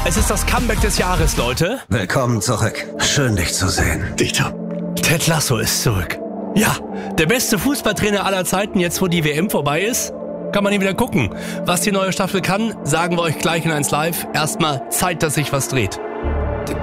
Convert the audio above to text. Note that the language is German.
es ist das Comeback des Jahres, Leute. Willkommen zurück. Schön, dich zu sehen. Dieter. Ted Lasso ist zurück. Ja, der beste Fußballtrainer aller Zeiten, jetzt wo die WM vorbei ist. Kann man ihn wieder gucken. Was die neue Staffel kann, sagen wir euch gleich in 1 Live. Erstmal Zeit, dass sich was dreht.